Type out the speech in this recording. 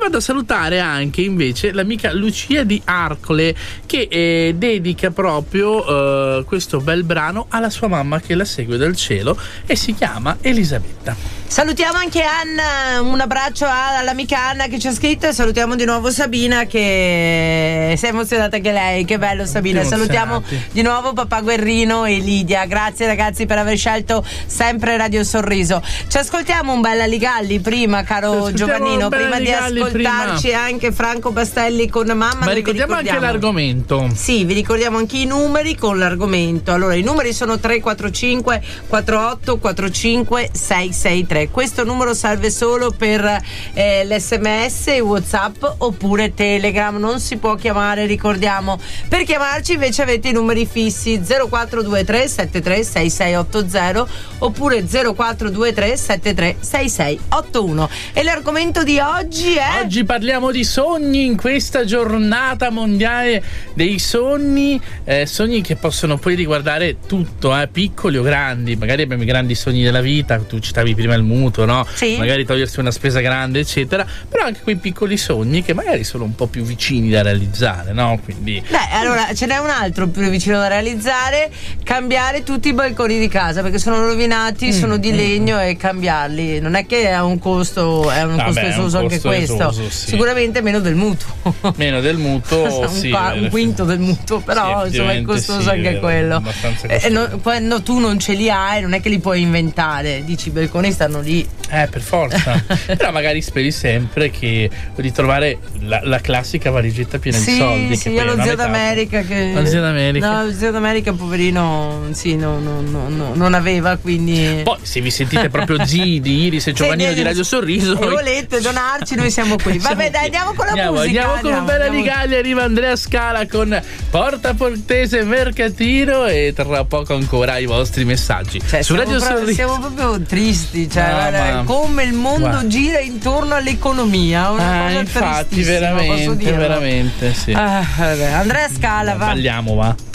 vado a salutare anche invece l'amica Lucia di Arcole, che dedica proprio questo bel brano alla sua mamma che la segue dal cielo e si chiama Elisabetta. Salutiamo anche Anna, un abbraccio all'amica Anna che ci ha scritto, e salutiamo di nuovo Sabina che si è emozionata anche lei. Che bello, Sabina. Salutiamo di nuovo papà Guerrino e Lidia. Grazie ragazzi per aver scelto sempre Radio Sorriso. Ci ascoltiamo un bel Aligalli prima, caro Giovannino, prima di ascoltarci anche Franco Bastelli con Mamma. Ma ricordiamo anche l'argomento. Sì, vi ricordiamo anche i numeri con l'argomento. Allora, i numeri sono 345 48 45 663. Questo numero serve solo per l'SMS e WhatsApp oppure Telegram, non si può chiamare, ricordiamo. Per chiamarci invece avete i numeri fissi 0423 73 6680 oppure 0423 73 6681. E l'argomento di oggi è... Oggi parliamo di sogni in questa giornata mondiale dei sogni, sogni che possono poi riguardare tutto, piccoli o grandi. Magari abbiamo i grandi sogni della vita, tu citavi prima il mutuo, no? Sì. Magari togliersi una spesa grande, eccetera, però anche quei piccoli sogni che magari sono un po' più vicini da realizzare, no? Quindi allora ce n'è un altro più vicino da realizzare: cambiare tutti i balconi di casa, perché sono rovinati, sono di legno, e cambiarli non è che ha un costo, è un costo esoso anche questo, sì. Sicuramente meno del mutuo. Meno del mutuo, sì, un quinto del mutuo, però sì, insomma è costoso anche quello. Quando tu non ce li hai, non è che li puoi inventare, dici i balconi stanno lì. Per forza. Però magari speri sempre che di trovare la classica valigetta piena di soldi. Sì, io lo zio d'America che... Lo zio d'America. No, lo zio d'America poverino, sì, non aveva, quindi... Poi se vi sentite proprio zii di Iris e Giovannino di Radio Sorriso e volete donarci, noi siamo qui. Vabbè, dai, andiamo con la musica. Andiamo con un bel Aligalli. Arriva Andrea Scala con Porta Portese Mercatino, e tra poco ancora i vostri messaggi su Radio Sorriso. Siamo proprio tristi, come il mondo gira intorno all'economia, una cosa infatti, veramente, sì. Andrea Scala, va. Balliamo, va.